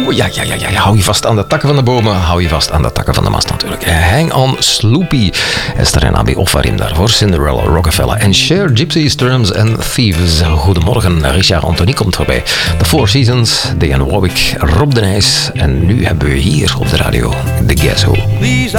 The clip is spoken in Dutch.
Ja. Hou je vast aan de takken van de bomen. Hou je vast aan de takken van de mast natuurlijk. Hang on Sloopy. Esther en Abi Offarim daarvoor. Cinderella, Rockefeller en Cher, Gypsies, Drums en Thieves. Goedemorgen. Richard Anthony komt voorbij. The Four Seasons, Diane Warwick, Rob de Nijs. En nu hebben we hier op de radio de Guess Who. These